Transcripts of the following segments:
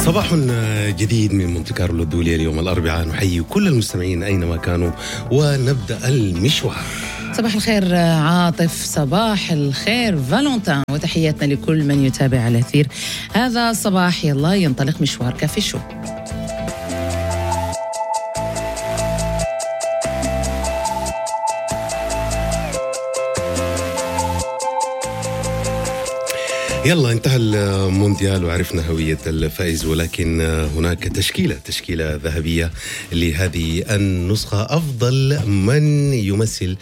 صباح جديد من مونte كارلو الدولية اليوم الأربعاء. نحيي كل المستمعين أينما كانوا ونبدأ المشوار. صباح الخير عاطف، صباح الخير فالنتين، وتحياتنا لكل من يتابع الأثير هذا الصباح. يلا ينطلق مشوار كافي شو. يلا انتهى المونديال وعرفنا هوية الفائز، ولكن هناك تشكيلة ذهبية لهذه النسخة. أفضل من يمثل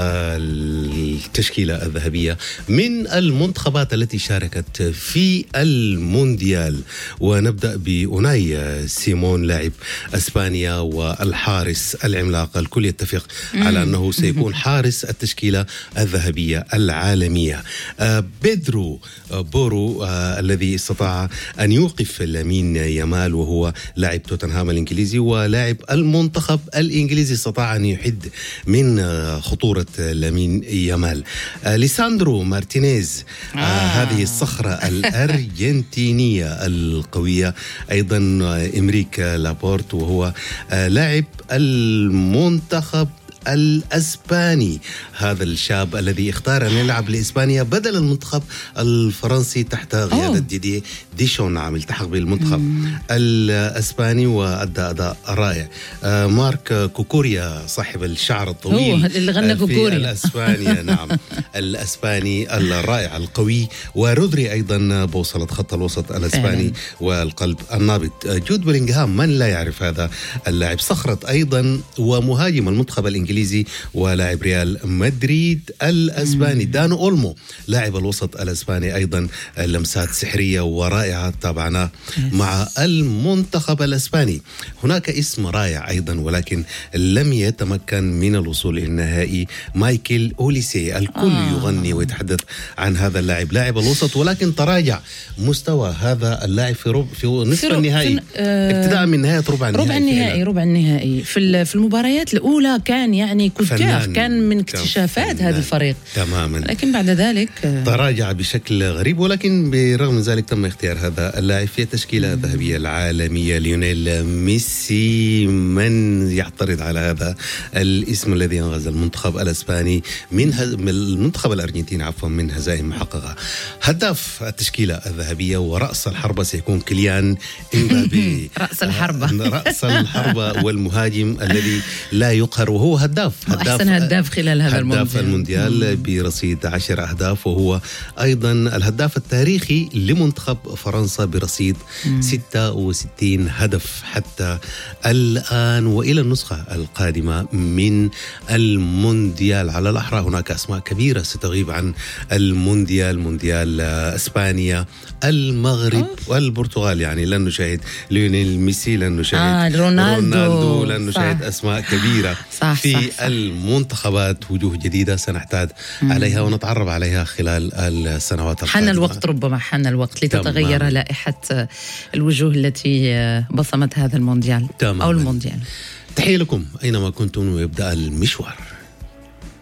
التشكيلة الذهبية من المنتخبات التي شاركت في المونديال. ونبدأ بأوناي سيمون لاعب أسبانيا والحارس العملاق. الكل يتفق على أنه سيكون حارس التشكيلة الذهبية العالمية. بيدرو بورو الذي استطاع أن يوقف لامين يامال، وهو لاعب توتنهام الإنجليزي ولاعب المنتخب الإنجليزي، استطاع أن يحد من خطورة لامين يامال. ليساندرو مارتينيز هذه الصخرة الأرجنتينية القوية. أيضا إمريك لابورت وهو لاعب المنتخب الأسباني، هذا الشاب الذي اختار أن يلعب لإسبانيا بدل المنتخب الفرنسي تحت قيادة ديديه ديشون. عام التحق بالمنتخب الأسباني وأدى أداء رائع. مارك كوكوريا صاحب الشعر الطويل هو اللي غنى كوكوريا الأسباني نعم الأسباني الرائع القوي. ورودري أيضا بوصلة خط الوسط الأسباني والقلب النابض. جود بلينغهام، من لا يعرف هذا اللاعب، صخرة أيضا ومهاجم المنتخب الإنجليزي ولاعب ريال مدريد الأسباني. دانو أولمو لاعب الوسط الأسباني، أيضا لمسات سحرية ورائعة تابعناه مع المنتخب الأسباني. هناك اسم رائع أيضا ولكن لم يتمكن من الوصول إلى النهائي، مايكل أوليسي. الكل يغني ويتحدث عن هذا اللاعب، لاعب الوسط، ولكن تراجع مستوى هذا اللاعب في نصف النهائي ابتداء من نهاية ربع النهائي في المباريات الأولى كان يعني كتاف، كان من اكتشافات هذا الفريق تماما، لكن بعد ذلك تراجع بشكل غريب. ولكن برغم من ذلك تم اختيار هذا اللاعب في التشكيلة الذهبية العالمية. ليونيل ميسي، من يعترض على هذا الاسم الذي انغز المنتخب الاسباني من المنتخب الارجنتيني من هزائم محققة. هداف التشكيلة الذهبية ورأس الحربة سيكون كيليان إمبابي. رأس الحربة والمهاجم الذي لا يقهر، وهو أحسن هداف خلال هذا المونديال برصيد 10 أهداف، وهو أيضا الهداف التاريخي لمنتخب فرنسا برصيد 66 هدف حتى الآن. وإلى النسخة القادمة من المونديال على الأحرى هناك أسماء كبيرة ستغيب عن المونديال. مونديال إسبانيا، المغرب والبرتغال. يعني لن نشاهد ليونيل ميسي، لن نشاهد رونالدو، لن نشاهد أسماء كبيرة في المنتخبات. وجوه جديدة سنحتاج عليها ونتعرف عليها خلال السنوات القادمة. حان الوقت لتتغير لائحة الوجوه التي بصمت هذا المونديال أو المونديال. تحية لكم أينما كنتم ويبدأ المشوار.